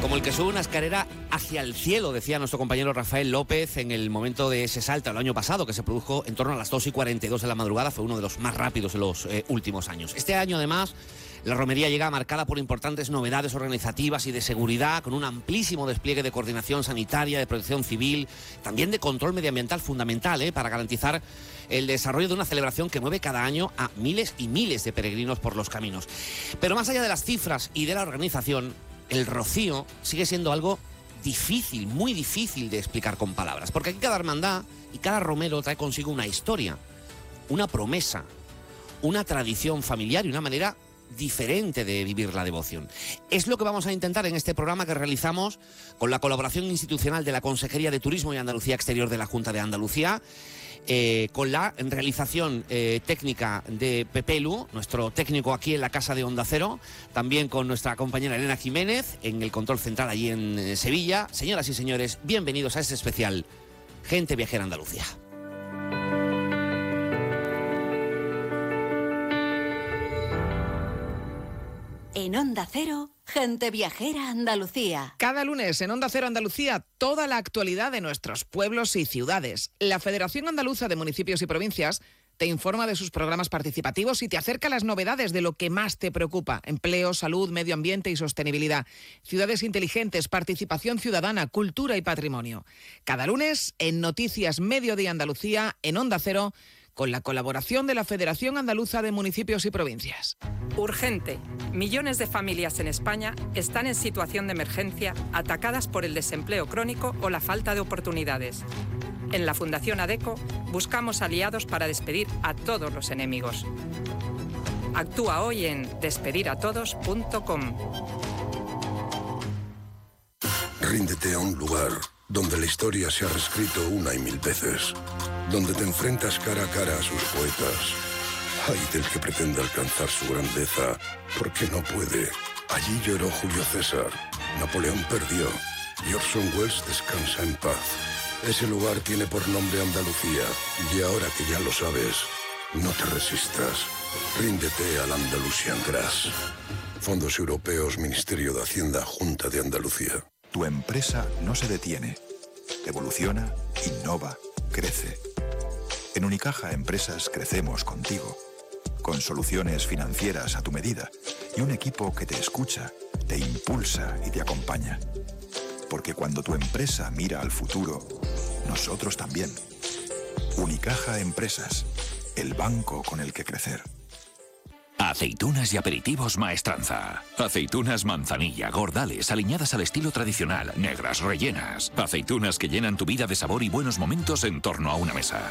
Como el que sube una escalera hacia el cielo, decía nuestro compañero Rafael López en el momento de ese salto el año pasado, que se produjo en torno a las 2:42 de la madrugada. Fue uno de los más rápidos en los últimos años. Este año, además, la romería llega marcada por importantes novedades organizativas y de seguridad, con un amplísimo despliegue de coordinación sanitaria, de protección civil, también de control medioambiental fundamental, para garantizar el desarrollo de una celebración que mueve cada año a miles y miles de peregrinos por los caminos. Pero más allá de las cifras y de la organización, el rocío sigue siendo algo difícil, muy difícil de explicar con palabras, porque aquí cada hermandad y cada romero trae consigo una historia, una promesa, una tradición familiar y una manera diferente de vivir la devoción. Es lo que vamos a intentar en este programa que realizamos con la colaboración institucional de la Consejería de Turismo y Andalucía Exterior de la Junta de Andalucía, con la realización técnica de Pepe Lu, nuestro técnico aquí en la Casa de Onda Cero, también con nuestra compañera Elena Jiménez en el control central allí en Sevilla. Señoras y señores, bienvenidos a este especial Gente Viajera Andalucía. En Onda Cero, Gente Viajera Andalucía. Cada lunes en Onda Cero Andalucía, toda la actualidad de nuestros pueblos y ciudades. La Federación Andaluza de Municipios y Provincias te informa de sus programas participativos y te acerca a las novedades de lo que más te preocupa: empleo, salud, medio ambiente y sostenibilidad, ciudades inteligentes, participación ciudadana, cultura y patrimonio. Cada lunes en Noticias Mediodía Andalucía, en Onda Cero, con la colaboración de la Federación Andaluza de Municipios y Provincias. Urgente. Millones de familias en España están en situación de emergencia, atacadas por el desempleo crónico o la falta de oportunidades. En la Fundación ADECO buscamos aliados para despedir a todos los enemigos. Actúa hoy en despediratodos.com. Ríndete a un lugar donde la historia se ha reescrito una y mil veces, donde te enfrentas cara a cara a sus poetas. Ay del que pretende alcanzar su grandeza, porque no puede. Allí lloró Julio César, Napoleón perdió, y Orson Welles descansa en paz. Ese lugar tiene por nombre Andalucía, y ahora que ya lo sabes, no te resistas. Ríndete al Andalusian Grass. Fondos Europeos, Ministerio de Hacienda, Junta de Andalucía. Tu empresa no se detiene. Evoluciona, innova, crece. En Unicaja Empresas crecemos contigo, con soluciones financieras a tu medida y un equipo que te escucha, te impulsa y te acompaña. Porque cuando tu empresa mira al futuro, nosotros también. Unicaja Empresas, el banco con el que crecer. Aceitunas y aperitivos Maestranza. Aceitunas manzanilla, gordales, aliñadas al estilo tradicional, negras, rellenas. Aceitunas que llenan tu vida de sabor y buenos momentos en torno a una mesa.